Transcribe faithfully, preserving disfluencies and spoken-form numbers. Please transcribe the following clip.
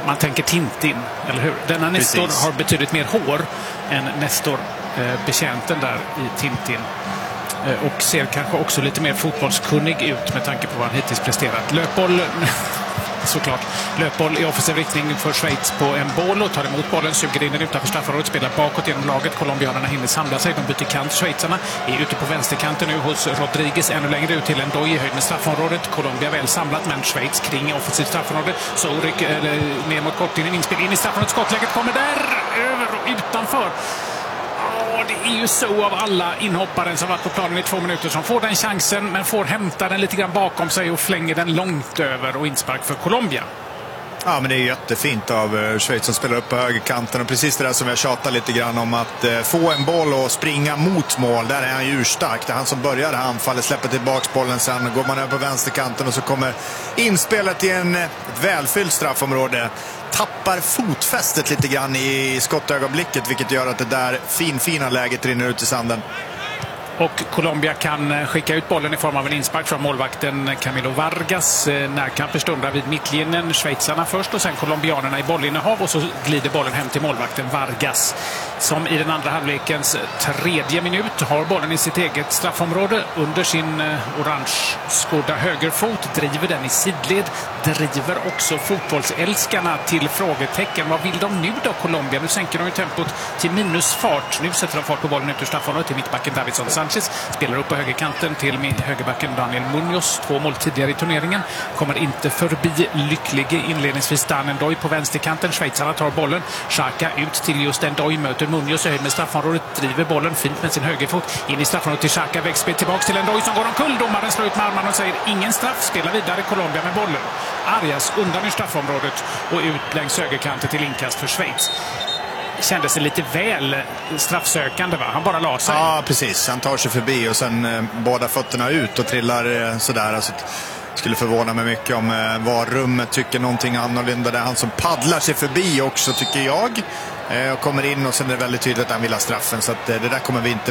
man tänker Tintin, eller hur? Denna Nestor Precis. har betydligt mer hår än Nestor, eh, betjänten där i Tintin. Eh, och ser kanske också lite mer fotbollskunnig ut med tanke på vad han hittills presterat. Löpboll, såklart. Löpboll i offensiv riktning för Schweiz på en boll och tar emot bollen, suger in den utanför straffområdet, spelar bakåt genom laget. Colombianerna hinner samla sig, de byter kant. Schweizarna är ute på vänsterkanten nu hos Rodriguez, ännu längre ut till en Ndoye i höjd med straffområdet. Colombia väl samlat, men Schweiz kring offensivt straffområde. Så rycker eh, ner mot kortlinjen, inspel in i straffområdet. Skottläget kommer där, över och utanför. Det är ju så av alla inhoppare som varit på planen i två minuter som får den chansen, men får hämta den lite grann bakom sig och flänger den långt över och inspark för Colombia. Ja, men det är jättefint av Schweiz som spelar upp på högerkanten, och precis det där som jag tjatar lite grann om, att eh, få en boll och springa mot mål. Där är han ju urstark. Det är han som börjar anfallet, släpper tillbaks bollen, sen går man över på vänsterkanten och så kommer inspelet i en ett välfyllt straffområde. Tappar fotfästet lite grann i skottögonblicket, vilket gör att det där fin, fina läget rinner ut i sanden. Och Colombia kan skicka ut bollen i form av en inspark från målvakten Camilo Vargas. Närkamper stundar vid mittlinjen. Schweizarna först och sen colombianerna i bollinnehav, och så glider bollen hem till målvakten Vargas, som i den andra halvlekens tredje minut har bollen i sitt eget straffområde under sin orange-skodda högerfot, driver den i sidled, driver också fotbollsälskarna till frågetecken. Vad vill de nu då, Colombia? Nu sänker de ju tempot till minusfart. Nu sätter de fart på bollen ut ur straffområdet till mittbacken Davinson Sanchez, spelar upp på högerkanten till högerbacken Daniel Munoz, två mål tidigare i turneringen, kommer inte förbi lycklige inledningsvis Dan Ndoye på vänsterkanten. Schweizarna tar bollen, Xhaka ut till just Ndoye, möter Munoz i höjd med straffområdet, driver bollen fint med sin högerfot in i straffområdet till Xhaka, växtspel tillbaks till Ndoye som går omkull. Domaren slår ut med armarna och säger ingen straff, spelar vidare Colombia med bollen. Arias undan i straffområdet och ut längs högerkanten till inkast för Schweiz. Kände sig lite väl straffsökande, va? Han bara la sig. Ja, precis. Han tar sig förbi och sen eh, båda fötterna ut och trillar eh, sådär. Alltså, skulle förvåna mig mycket om eh, var rummet tycker någonting annorlunda. Det är han som paddlar sig förbi också, tycker jag. Eh, och kommer in, och sen är det väldigt tydligt att han vill ha straffen. Så att, eh, det där kommer vi inte